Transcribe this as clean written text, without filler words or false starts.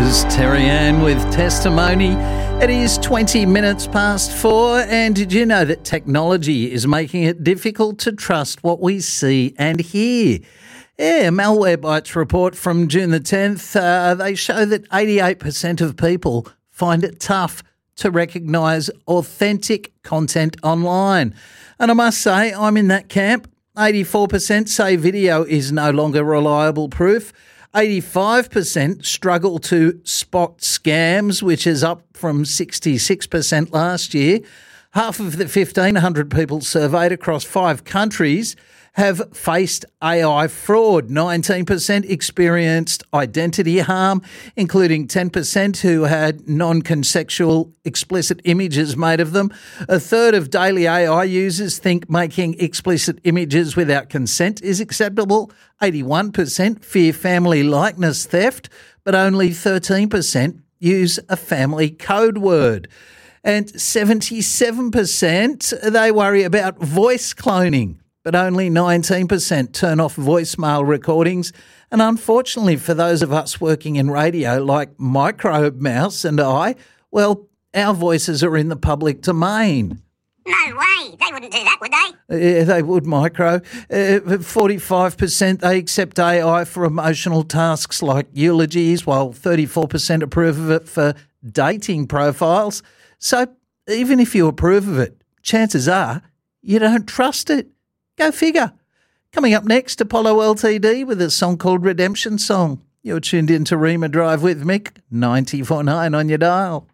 was Terry Ann with Testimony. It is 20 minutes past 4, and did you know that technology is making it difficult to trust what we see and hear? Yeah, Malwarebytes report from June the 10th, they show that 88% of people find it tough to recognise authentic content online. And I must say, I'm in that camp. 84% say video is no longer reliable proof. 85% struggle to spot scams, which is up from 66% last year. Half of the 1,500 people surveyed across 5 countries have faced AI fraud. 19% experienced identity harm, including 10% who had non-consensual explicit images made of them. A third of daily AI users think making explicit images without consent is acceptable. 81% fear family likeness theft, but only 13% use a family code word. And 77% they worry about voice cloning, but only 19% turn off voicemail recordings. And unfortunately for those of us working in radio like Microbe Mouse and I, well, our voices are in the public domain. No way. They wouldn't do that, would they? Yeah, they would, Micro. 45% they accept AI for emotional tasks like eulogies, while 34% approve of it for dating profiles. So even if you approve of it, chances are you don't trust it. Go figure. Coming up next, Apollo Ltd with a song called Redemption Song. You're tuned in to Rima Drive with Mick, 94.9 on your dial.